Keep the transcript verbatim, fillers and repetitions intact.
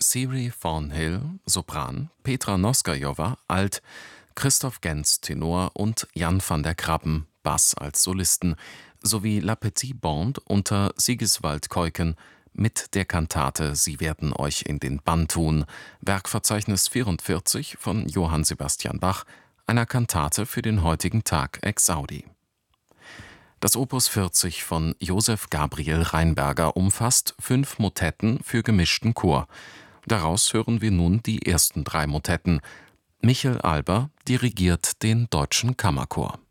Siri Thornhill, Sopran, Petra Noskajowa, Alt, Christoph Gens, Tenor und Jan van der Krabben, Bass als Solisten, sowie La Petite Bande unter Sigiswald Keuken mit der Kantate Sie werden euch in den Bann tun, Werkverzeichnis vierundvierzig von Johann Sebastian Bach, einer Kantate für den heutigen Tag Exaudi. Das Opus vierzig von Joseph Gabriel Rheinberger umfasst fünf Motetten für gemischten Chor. Daraus hören wir nun die ersten drei Motetten. Michel Alber dirigiert den Deutschen Kammerchor.